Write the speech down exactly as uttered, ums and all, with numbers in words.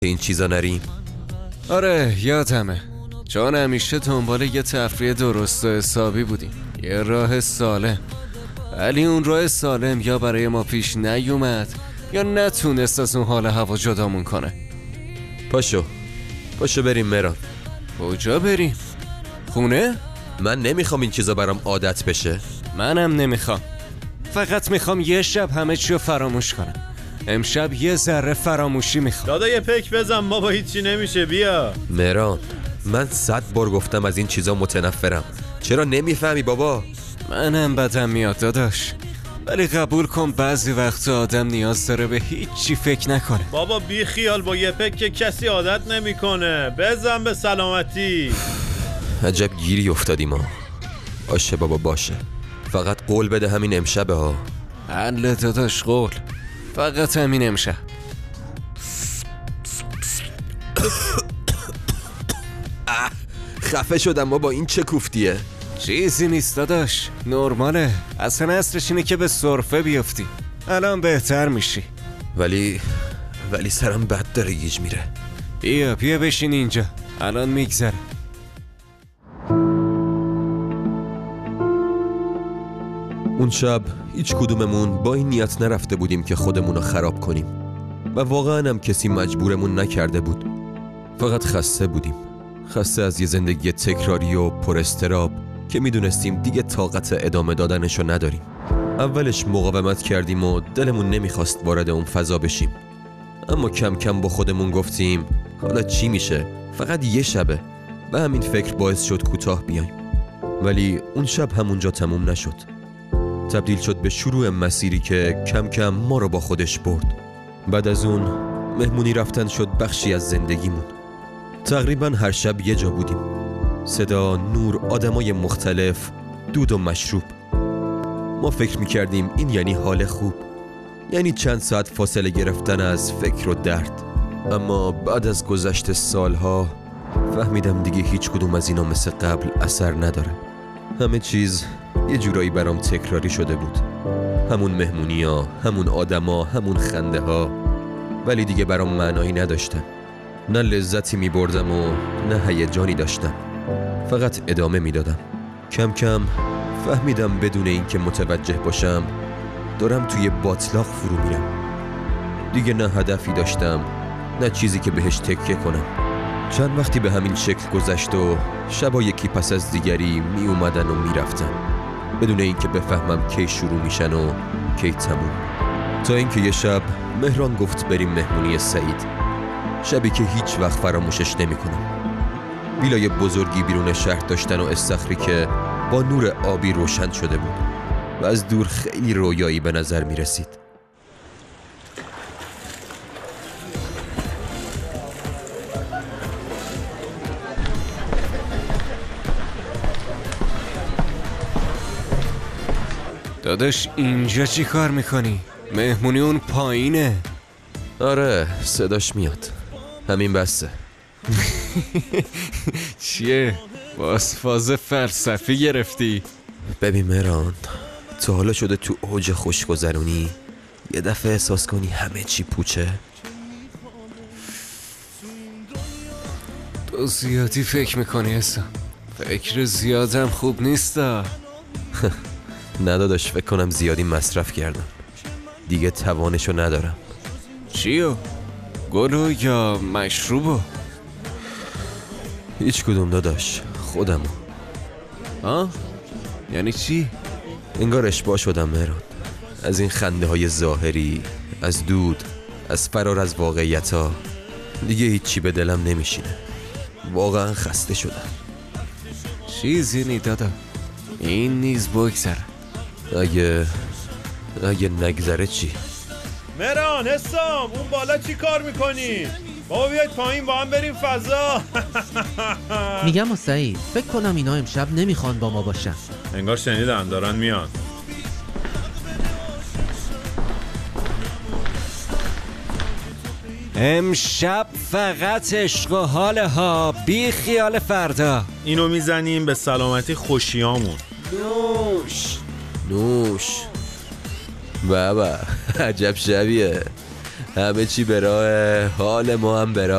این چیزا نریم؟ آره یادمه، چون همیشه دنبال یه تفریح درست و حسابی بودیم، یه راه سالم. ولی اون راه سالم یا برای ما پیش نیومد یا نتونست از اون حال هوا جدامون کنه. پاشو پاشو بریم مهران. کجا بریم؟ خونه؟ من نمیخوام این چیزا برام عادت بشه. منم نمیخوام، فقط میخوام یه شب همه چی رو فراموش کنم. امشب یه ذره فراموشی میخوام. دادا یه پک بزن بابا، هیچی نمیشه، بیا. مهران من صد بار گفتم از این چیزا متنفرم، چرا نمیفهمی بابا؟ منم بدم میاد داداش، ولی قبول کن بعضی وقت آدم نیاز داره به هیچی فکر نکنه. بابا بی خیال، با یه پک که کسی عادت نمیکنه. بزن به سلامتی. عجب گیری افتادیم ما. باشه بابا باشه، فقط قول بده همین امشبه ها. حل داداش، قول، فقط همین امشب. خفه شدم ما، با این چه کوفتیه؟ چیزی نیست داداش، نرماله. اصلا اصلش اینه که به سرفه بیفتی، الان بهتر میشی. ولی ولی سرم بد داره گیج میره. بیا بیا بشین اینجا، الان میگذره. اون شب هیچ کدوممون با این نیت نرفته بودیم که خودمون رو خراب کنیم و واقعا هم کسی مجبورمون نکرده بود. فقط خسته بودیم، خسته از یه زندگی تکراری و پر اضطراب که میدونستیم دیگه طاقت ادامه دادنشو نداریم. اولش مقاومت کردیم و دلمون نمیخواست وارد اون فضا بشیم، اما کم کم با خودمون گفتیم حالا چی میشه، فقط یه شبه، و همین فکر باعث شد کوتاه بیایم. ولی اون شب همونجا تموم نشد، تبدیل شد به شروع مسیری که کم کم ما رو با خودش برد. بعد از اون مهمونی رفتن شد بخشی از زندگیمون. تقریبا هر شب یه جا بودیم، صدا، نور، آدمای مختلف، دود و مشروب. ما فکر میکردیم این یعنی حال خوب، یعنی چند ساعت فاصله گرفتن از فکر و درد. اما بعد از گذشت سالها فهمیدم دیگه هیچ کدوم از اینا مثل قبل اثر نداره. همه چیز یه جورایی برام تکراری شده بود، همون مهمونیا، همون آدما، همون خنده ها، ولی دیگه برام معنایی نداشتن. نه لذتی می بردم و نه هیجانی داشتم، فقط ادامه می دادم. کم کم فهمیدم بدون اینکه متوجه باشم دارم توی باطلاق فرو میرم. دیگه نه هدفی داشتم نه چیزی که بهش تکیه کنم. چند وقتی به همین شکل گذشت و شبا یکی پس از دیگری می اومدن و می رفتن، بدون اینکه بفهمم کی شروع میشن و کی تموم. تا اینکه یه شب مهران گفت بریم مهمونی سعید، شبی که هیچ وقت فراموشش نمی کنم. ویلای بزرگی بیرون شهر داشتن و استخری که با نور آبی روشن شده بود و از دور خیلی رویایی به نظر می رسید. داداش اینجا چی کار میکنی؟ مهمونی اون پایینه. آره صداش میاد، همین بسه. چیه؟ باز فاز فلسفی گرفتی؟ ببین مهران، تو حالا شده تو اوج خوشگذرونی یه دفعه احساس کنی همه چی پوچه؟ تو زیادی فکر میکنی اصلا، فکر زیادم خوب نیستا. نداداش، فکر کنم زیادی مصرف کردم، دیگه توانشو ندارم. چیو؟ گلو یا مشروبو؟ هیچ کدوم داداش، خودمو. آه؟ یعنی چی؟ انگار اشباع شدم مهران، از این خنده های ظاهری، از دود، از فرار از واقعیت ها. دیگه هیچی به دلم نمیشینه، واقعا خسته شدم. چیزی نی دادا، این نیز بگذره. اگه اگه نگذره چی؟ مهران، حسام، اون بالا چی کار میکنی؟ بابا بیاید پایین با هم بریم فضا. میگم سعید، فکر کنم اینا امشب نمیخوان با ما باشن. انگار شنیدن دارن میان. امشب فقط عشق و حاله ها، بی خیال فردا. اینو میزنیم به سلامتی خوشیامون. نوش نوش. بابا عجب شبیه، همه چی به راه، حال ما هم به راه.